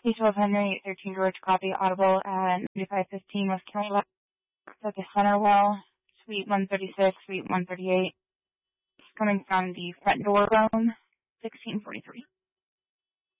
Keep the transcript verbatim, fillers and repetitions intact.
East twelve Henry, thirteen George, copy, audible at ninety-five fifteen West County Line, at the center wall, suite one thirty-six, suite one thirty-eight. It's coming from the front door room, sixteen forty-three.